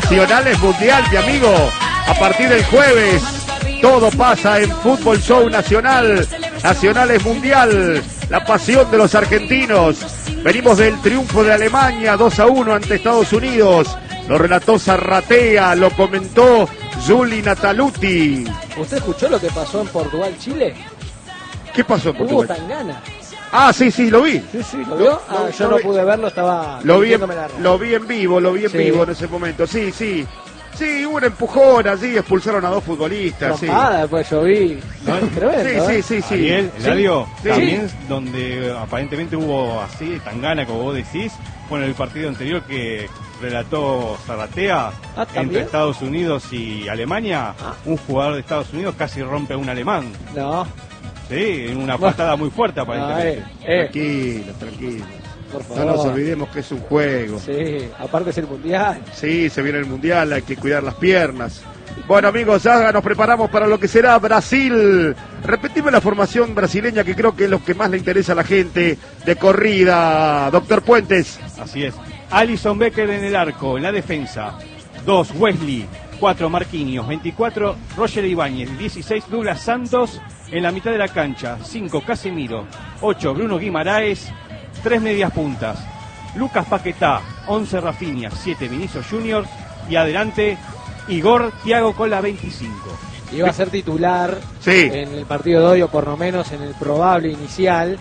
Nacional es mundial, mi amigo. A partir del jueves, todo pasa en Fútbol Show Nacional. Nacional es mundial. La pasión de los argentinos. Venimos del triunfo de Alemania 2-1 ante Estados Unidos. Lo relató Zarratea, lo comentó Juli Nataluti. ¿Usted escuchó lo que pasó en Portugal-Chile? ¿Qué pasó en Portugal? Hubo tangana. Ah, sí, lo vi. Sí, ¿lo vio? Yo no pude verlo, estaba... Lo vi en vivo en ese momento. Sí, hubo un empujón allí, expulsaron a 2 futbolistas. Pues yo vi. Tremendo, sí. Ariel, Eladio, sí. también donde aparentemente hubo así, tangana, como vos decís, bueno, el partido anterior que relató Zarratea entre Estados Unidos y Alemania, un jugador de Estados Unidos casi rompe a un alemán. No. Sí, en una patada muy fuerte aparentemente. Tranquilo. Por favor. No nos olvidemos que es un juego. Sí, aparte es el mundial. Sí, se viene el mundial, hay que cuidar las piernas. Bueno, amigos, ya nos preparamos para lo que será Brasil. Repetime la formación brasileña, que creo que es lo que más le interesa a la gente de corrida, doctor Puentes. Así es. Alisson Becker en el arco, en la defensa. 2, Wesley. 4, Marquinhos. 24, Roger Ibáñez. 16, Douglas Santos en la mitad de la cancha. 5, Casemiro. 8, Bruno Guimaraes. 3 medias puntas. Lucas Paquetá. 11, Rafinha. 7, Vinicius Junior. Y adelante, Igor Thiago con la 25. Iba a ser titular en el partido de hoy, o por lo menos en el probable inicial,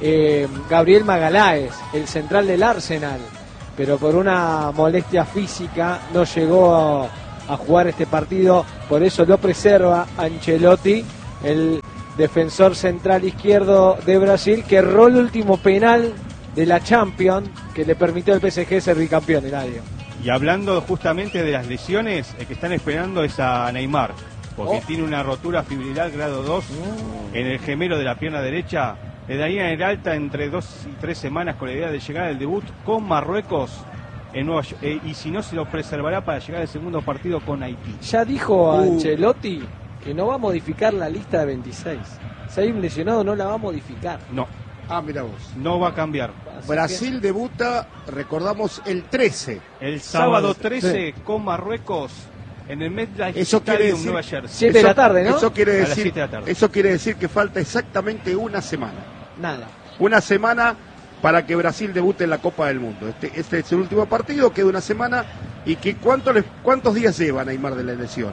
Gabriel Magalhães, el central del Arsenal, pero por una molestia física no llegó a jugar este partido, por eso lo preserva Ancelotti, el defensor central izquierdo de Brasil, que erró el último penal de la Champions que le permitió al PSG ser bicampeón del año. Y hablando justamente de las lesiones, el que están esperando es a Neymar, porque tiene una rotura fibrilar grado 2 en el gemelo de la pierna derecha. Le darían el alta entre 2 y 3 semanas con la idea de llegar al debut con Marruecos en Nueva York, y si no, se lo preservará para llegar al segundo partido con Haití. Ya dijo Ancelotti que no va a modificar la lista de 26. Si hay un lesionado, no la va a modificar. No. Mira vos. No va a cambiar. Brasil debuta, recordamos, el 13. El sábado 13 con Marruecos en el MetLife Stadium, Nueva Jersey. 7 de la tarde, ¿no? Eso quiere A las decir, 7 de la tarde. Eso quiere decir que falta exactamente una semana. Nada. Una semana para que Brasil debute en la Copa del Mundo. Este es el último partido, queda una semana. ¿Y cuántos días lleva Neymar de la lesión?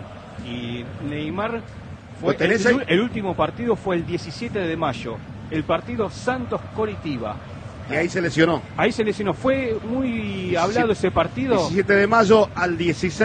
Y Neymar ¿Lo tenés ahí? el último partido fue el 17 de mayo. El partido Santos-Coritiba. Y ahí se lesionó. Ahí se lesionó. Fue muy hablado ese partido. 17 de mayo al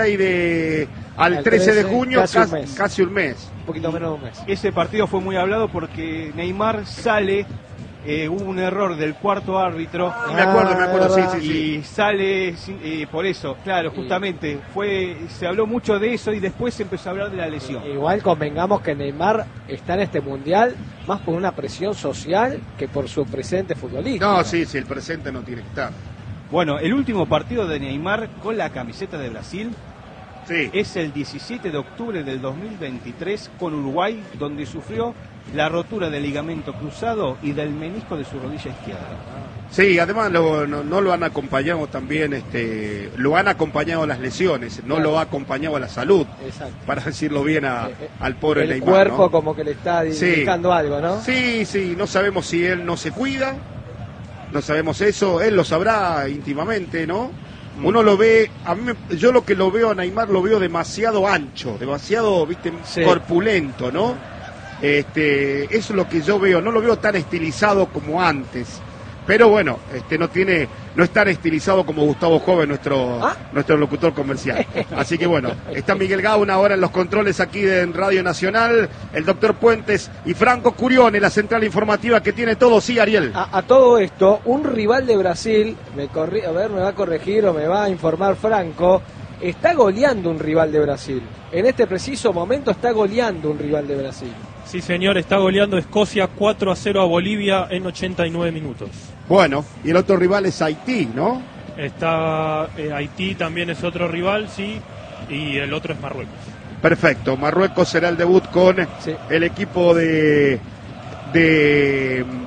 13 de junio, casi un mes. Un poquito menos de un mes. Ese partido fue muy hablado porque Neymar sale, hubo un error del cuarto árbitro. Me acuerdo, sí. Y sale por eso, claro, justamente. Se habló mucho de eso y después se empezó a hablar de la lesión. Igual convengamos que Neymar está en este mundial más por una presión social que por su presente futbolístico. No, sí, el presente no tiene que estar. Bueno, el último partido de Neymar con la camiseta de Brasil es el 17 de octubre del 2023 con Uruguay, donde sufrió la rotura del ligamento cruzado y del menisco de su rodilla izquierda. Sí, además no lo han acompañado también, lo han acompañado las lesiones, no lo ha acompañado la salud. Exacto. Para decirlo bien al pobre el Neymar. El cuerpo, ¿no? Como que le está indicando algo, ¿no? Sí, no sabemos si él no se cuida, no sabemos eso, él lo sabrá íntimamente, ¿no? Uno lo ve, yo lo que lo veo a Neymar lo veo demasiado ancho, demasiado, corpulento, ¿no? Eso es lo que yo veo, no lo veo tan estilizado como antes. Pero bueno, no es tan estilizado como Gustavo Joven, nuestro locutor comercial. Así que bueno, está Miguel Gauna ahora en los controles aquí en Radio Nacional, el doctor Puentes y Franco Curione, la central informativa que tiene todo. Sí, Ariel. A todo esto, un rival de Brasil, me va a corregir o me va a informar Franco, está goleando un rival de Brasil. En este preciso momento está goleando un rival de Brasil. Sí, señor, está goleando Escocia 4-0 a Bolivia en 89 minutos. Bueno, y el otro rival es Haití, ¿no? Está Haití, también es otro rival, sí, y el otro es Marruecos. Perfecto, Marruecos será el debut con el equipo de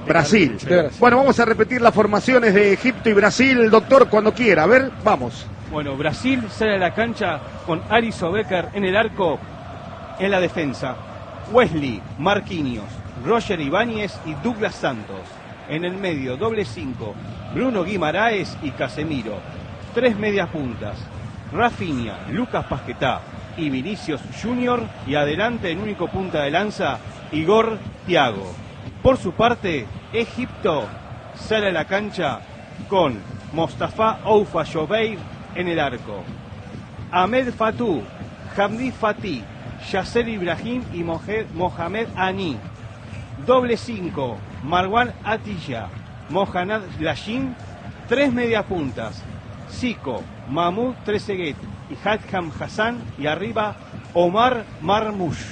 Brasil. Bueno, vamos a repetir las formaciones de Egipto y Brasil, doctor, cuando quiera. A ver, vamos. Bueno, Brasil sale a la cancha con Alisson Becker en el arco, en la defensa. Wesley, Marquinhos, Roger Ibáñez y Douglas Santos. En el medio, doble 5, Bruno Guimaraes y Casemiro. 3 medias puntas, Rafinha, Lucas Paquetá y Vinicius Junior. Y adelante, el único punta de lanza, Igor Thiago. Por su parte, Egipto sale a la cancha con Mostafa Oufa Jobeir en el arco. Ahmed Fatou, Hamdi Fatih, Yasser Ibrahim y Mohamed Ani. Doble 5, Marwan Atilla, Mohamed Lashin. 3 mediapuntas, Zico, Mahmoud Trezeguet y Hadham Hassan. Y arriba, Omar Marmoush.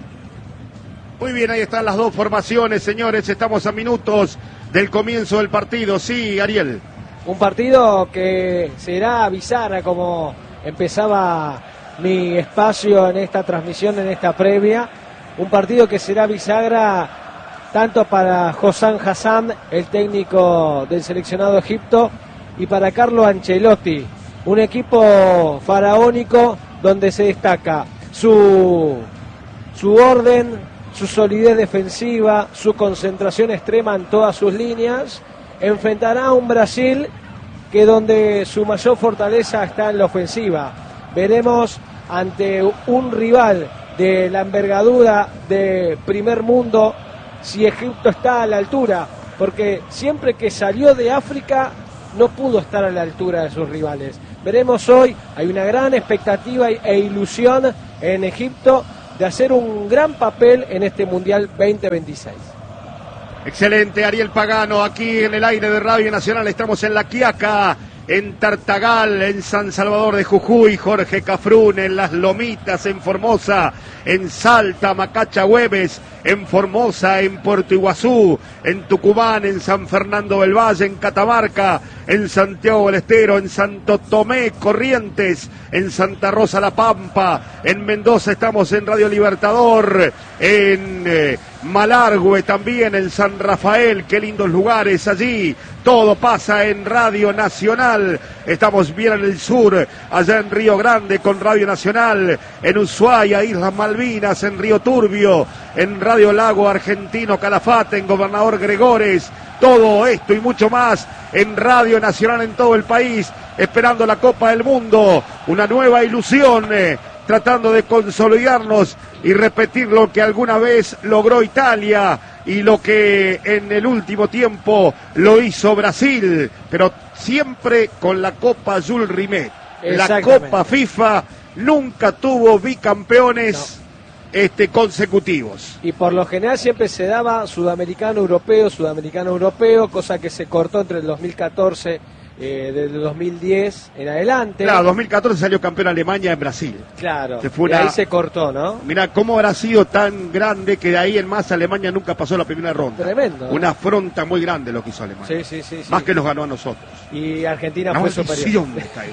Muy bien, ahí están las dos formaciones, señores. Estamos a minutos del comienzo del partido. Sí, Ariel. Un partido que será bisagra, como empezaba mi espacio en esta transmisión, en esta previa. Un partido que será bisagra tanto para Hossam Hassan, el técnico del seleccionado de Egipto, y para Carlo Ancelotti. Un equipo faraónico donde se destaca su orden, su solidez defensiva, su concentración extrema en todas sus líneas. Enfrentará a un Brasil que donde su mayor fortaleza está en la ofensiva. Veremos ante un rival de la envergadura de primer mundo si Egipto está a la altura, porque siempre que salió de África no pudo estar a la altura de sus rivales. Veremos hoy, hay una gran expectativa e ilusión en Egipto de hacer un gran papel en este Mundial 2026. Excelente, Ariel Pagano, aquí en el aire de Radio Nacional. Estamos en La Quiaca, en Tartagal, en San Salvador de Jujuy, Jorge Cafrún, en Las Lomitas, en Formosa, en Salta, Macachahueves, en Formosa, en Puerto Iguazú, en Tucumán, en San Fernando del Valle, en Catamarca, en Santiago del Estero, en Santo Tomé, Corrientes, en Santa Rosa La Pampa, en Mendoza estamos en Radio Libertador, en Malargüe también, en San Rafael, qué lindos lugares allí. Todo pasa en Radio Nacional. Estamos bien en el sur, allá en Río Grande con Radio Nacional, en Ushuaia, Islas Malvinas, en Río Turbio, en Radio Lago Argentino Calafate, en Gobernador Gregores. Todo esto y mucho más en Radio Nacional en todo el país, esperando la Copa del Mundo, una nueva ilusión, tratando de consolidarnos y repetir lo que alguna vez logró Italia y lo que en el último tiempo lo hizo Brasil, pero siempre con la Copa Jules Rimet. La Copa FIFA nunca tuvo bicampeones consecutivos. Y por lo general siempre se daba sudamericano-europeo, cosa que se cortó entre el 2014 del 2010 en adelante. Claro, 2014 salió campeón Alemania en Brasil. Claro, y ahí se cortó, ¿no? Mirá, cómo habrá sido tan grande que de ahí en más Alemania nunca pasó la primera ronda. Tremendo. Una afronta muy grande lo que hizo Alemania. Sí. Más que nos ganó a nosotros. Y Argentina fue superior.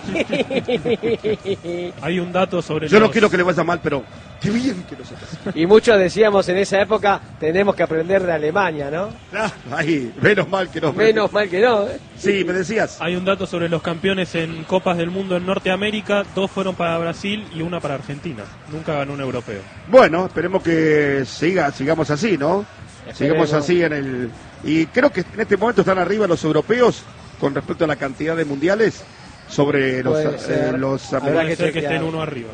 Hay un dato sobre Yo no quiero que le vaya mal, pero qué bien que lo sepas. Y muchos decíamos en esa época, tenemos que aprender de Alemania, ¿no? Ahí, menos mal que no. Menos mal que no. Sí, me decías. Hay un dato sobre los campeones en Copas del Mundo en Norteamérica, 2 fueron para Brasil y 1 para Argentina. Nunca ganó un europeo. Bueno, esperemos que sigamos así, ¿no? Sigamos así en el... Y creo que en este momento están arriba los europeos con respecto a la cantidad de mundiales sobre los americanos. Puede ser que estén uno arriba.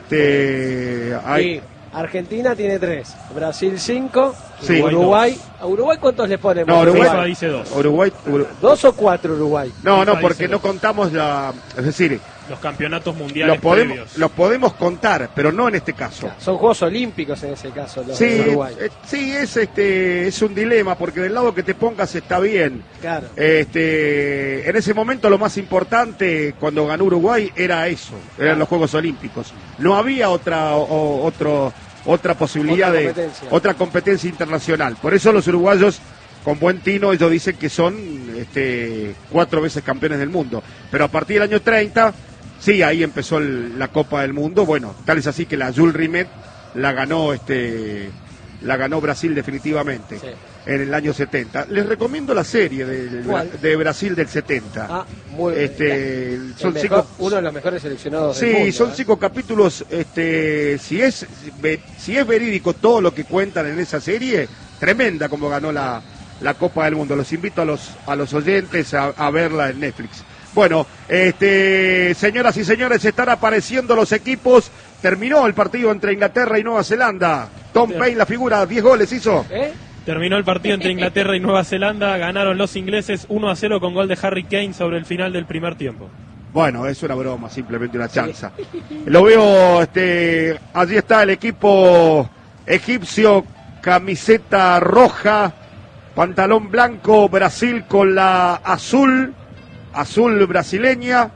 Sí. Argentina tiene 3, Brasil 5, sí. Uruguay. ¿A Uruguay cuántos le ponemos? No, Uruguay dice 2. Uruguay. 2 o 4 Uruguay. No, porque no contamos es decir, los campeonatos mundiales previos. Los podemos contar, pero no en este caso. Claro, son Juegos Olímpicos en ese caso, los de Uruguay. Sí, es un dilema, porque del lado que te pongas está bien. Claro. En ese momento lo más importante cuando ganó Uruguay era eso, eran los Juegos Olímpicos. No había otra posibilidad otra competencia internacional. Por eso los uruguayos, con buen tino, ellos dicen que son 4 veces campeones del mundo. Pero a partir del año 30, sí, ahí empezó la Copa del Mundo. Bueno, tal es así que la Jules Rimet la ganó la ganó Brasil definitivamente, sí, en el año 70. Les recomiendo la serie de Brasil del 70. Ah, muy bien. Son uno de los mejores seleccionados del mundo. Sí, son 5 capítulos. Si es verídico todo lo que cuentan en esa serie, tremenda como ganó la Copa del Mundo. Los invito a los oyentes a verla en Netflix. Bueno, señoras y señores, están apareciendo los equipos. Terminó el partido entre Inglaterra y Nueva Zelanda. Tom Paine, la figura, 10 goles hizo. Terminó el partido entre Inglaterra y Nueva Zelanda. Ganaron los ingleses 1-0 con gol de Harry Kane sobre el final del primer tiempo. Bueno, es una broma, simplemente una chanza. Lo veo, allí está el equipo egipcio, camiseta roja, pantalón blanco, Brasil con la azul brasileña.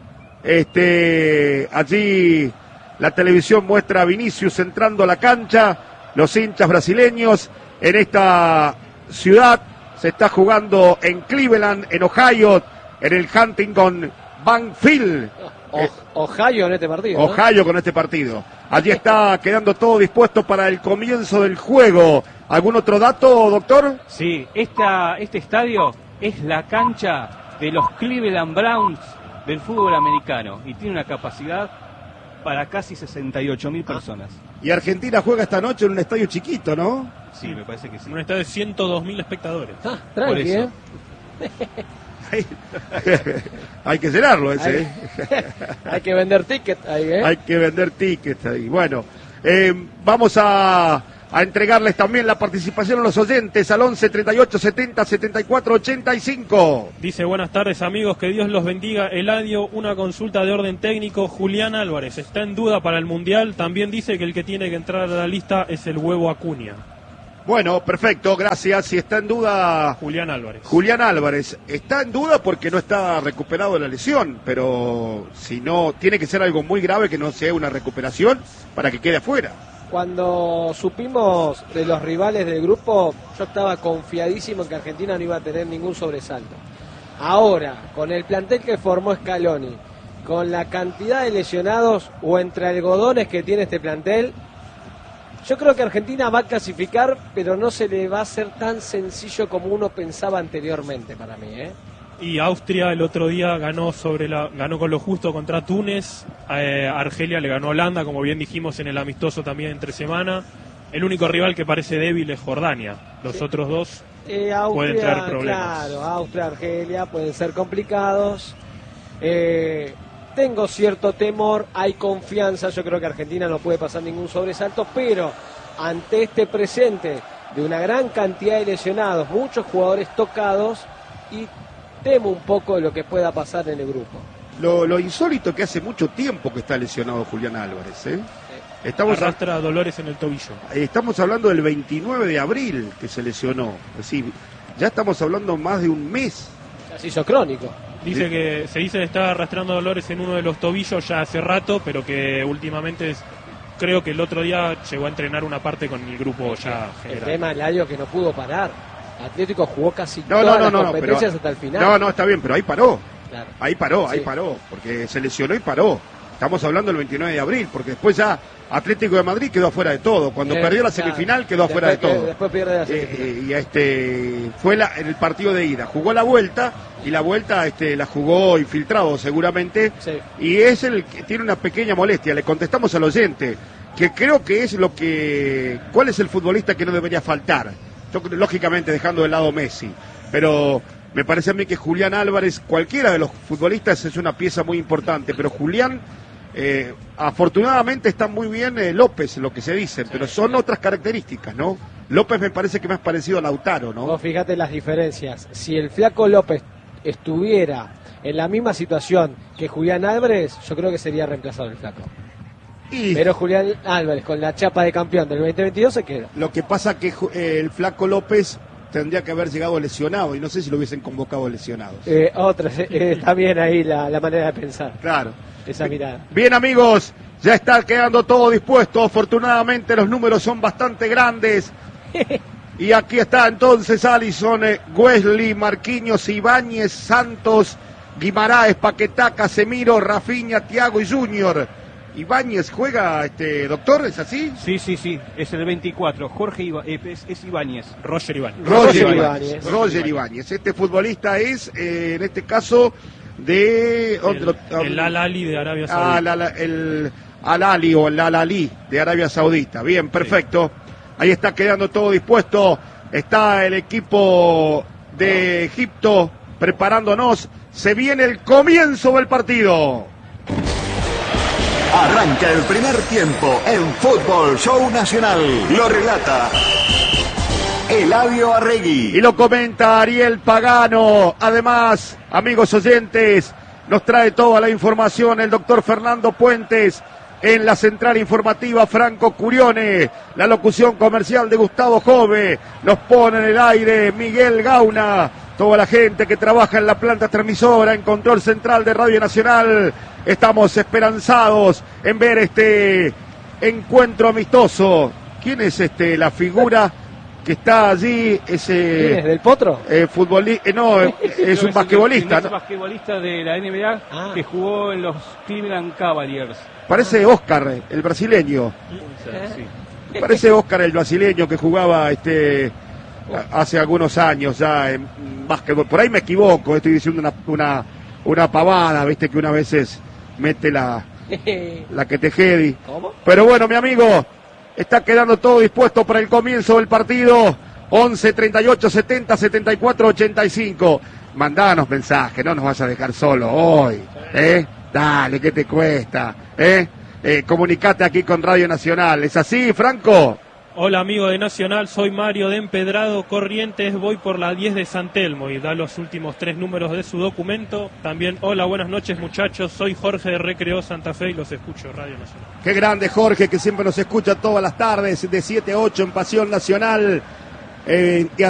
Allí la televisión muestra a Vinicius entrando a la cancha, los hinchas brasileños. En esta ciudad se está jugando en Cleveland, en Ohio, en el Huntington Banfield. Ohio en este partido. Ohio, ¿no? Con este partido. Allí está quedando todo dispuesto para el comienzo del juego. ¿Algún otro dato, doctor? Sí, este estadio es la cancha de los Cleveland Browns del fútbol americano y tiene una capacidad para casi 68.000 personas. Y Argentina juega esta noche en un estadio chiquito, ¿no? Sí, me parece que sí. Un estadio de 102.000 espectadores. Por eso. Hay que llenarlo ese. Hay que vender tickets ahí, Hay que vender tickets ahí. Bueno, vamos a entregarles también la participación a los oyentes al 11 38 70 74 85. Dice: buenas tardes amigos, que Dios los bendiga. Eladio, una consulta de orden técnico. Julián Álvarez está en duda para el Mundial. También dice que el que tiene que entrar a la lista es el Huevo Acuña. Bueno, perfecto, gracias. Si está en duda Julián Álvarez está en duda porque no está recuperado de la lesión, pero si no, tiene que ser algo muy grave, que no sea una recuperación para que quede afuera. Cuando supimos de los rivales del grupo, yo estaba confiadísimo en que Argentina no iba a tener ningún sobresalto. Ahora, con el plantel que formó Scaloni, con la cantidad de lesionados o entre algodones que tiene este plantel, yo creo que Argentina va a clasificar, pero no se le va a hacer tan sencillo como uno pensaba anteriormente para mí, Y Austria el otro día ganó con lo justo contra Túnez. Argelia le ganó a Holanda, como bien dijimos en el amistoso también entre semana. El único rival que parece débil es Jordania. Los otros dos pueden traer problemas. Claro, Austria, Argelia pueden ser complicados. Tengo cierto temor, hay confianza, yo creo que Argentina no puede pasar ningún sobresalto, pero ante este presente de una gran cantidad de lesionados, muchos jugadores tocados, y temo un poco de lo que pueda pasar en el grupo. Lo insólito que hace mucho tiempo que está lesionado Julián Álvarez, Arrastra dolores en el tobillo. Estamos hablando del 29 de abril que se lesionó, es decir, ya estamos hablando más de un mes. Ya se hizo crónico. Dice que se dice que está arrastrando dolores en uno de los tobillos ya hace rato, pero que últimamente creo que el otro día llegó a entrenar una parte con el grupo ya general. El tema del año que no pudo parar. Atlético jugó casi todas las competencias hasta el final. No, está bien, pero ahí paró. Claro. Ahí paró, porque se lesionó y paró. Estamos hablando del 29 de abril, porque después ya Atlético de Madrid quedó afuera de todo. Cuando perdió la semifinal quedó afuera de todo. Después pierde la semifinal. Y fue en el partido de ida. Jugó la vuelta, y la vuelta la jugó infiltrado seguramente. Sí. Y es el que tiene una pequeña molestia. Le contestamos al oyente, que creo que es ¿cuál es el futbolista que no debería faltar? Yo, lógicamente dejando de lado Messi, pero me parece a mí que Julián Álvarez, cualquiera de los futbolistas, es una pieza muy importante, pero Julián, afortunadamente está muy bien López, lo que se dice, pero son otras características, ¿no? López me parece que más parecido a Lautaro, ¿no? Vos fíjate las diferencias. Si el Flaco López estuviera en la misma situación que Julián Álvarez, yo creo que sería reemplazado el Flaco. Pero Julián Álvarez, con la chapa de campeón del 2022, se queda. Lo que pasa que el Flaco López tendría que haber llegado lesionado, y no sé si lo hubiesen convocado lesionados. Está bien ahí la manera de pensar. Claro. Esa mirada. Bien, amigos, ya está quedando todo dispuesto. Afortunadamente los números son bastante grandes. Y aquí está entonces Alisson, Wesley, Marquinhos, Ibáñez, Santos, Guimaraes, Paquetá, Casemiro, Rafinha, Thiago y Junior. Ibáñez juega, doctor, ¿es así? Sí, es el 24, Jorge es Ibáñez. Roger Ibáñez. Roger Ibáñez. Este futbolista es, en este caso, de otro... El Al-Ahly de Arabia Saudita. El Al-Ahly o el Al-Ahly de Arabia Saudita. Bien, perfecto. Sí. Ahí está quedando todo dispuesto. Está el equipo de Egipto preparándonos. Se viene el comienzo del partido. Arranca el primer tiempo en Fútbol Show Nacional. Lo relata Eladio Arregui. Y lo comenta Ariel Pagano. Además, amigos oyentes, nos trae toda la información el doctor Fernando Puentes. En la central informativa, Franco Curione. La locución comercial de Gustavo Jove. Nos pone en el aire Miguel Gauna. Toda la gente que trabaja en la planta transmisora, en control central de Radio Nacional. Estamos esperanzados en ver este encuentro amistoso. ¿Quién es la figura que está allí? ¿Quién es, del Potro? No, es un basquetbolista. Es un basquetbolista de la NBA que jugó en los Cleveland Cavaliers. Parece Oscar, el brasileño. Sí. Parece Oscar, el brasileño que jugaba hace algunos años ya en básquetbol. Por ahí me equivoco, estoy diciendo una pavada, viste que una veces mete la que te jedi. ¿Cómo? Pero bueno, mi amigo, está quedando todo dispuesto para el comienzo del partido. 11 38 70 74 85. Mandanos mensaje, no nos vas a dejar solo hoy, Dale, ¿qué te cuesta? Comunicate aquí con Radio Nacional. ¿Es así, Franco? Hola, amigo de Nacional, soy Mario de Empedrado, Corrientes, voy por la 10 de San Telmo y da los últimos 3 números de su documento. También, hola, buenas noches, muchachos, soy Jorge de Recreo Santa Fe y los escucho Radio Nacional. Qué grande Jorge, que siempre nos escucha todas las tardes de 7 a 8 en Pasión Nacional.